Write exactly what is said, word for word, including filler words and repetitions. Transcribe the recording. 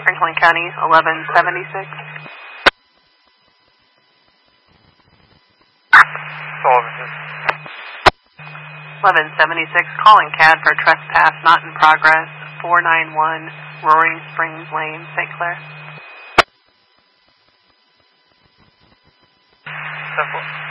Franklin County, eleven seventy-six. eleven seventy-six, calling C A D for trespass not in progress, four nine one Roaring Springs Lane, Saint Clair. Simple.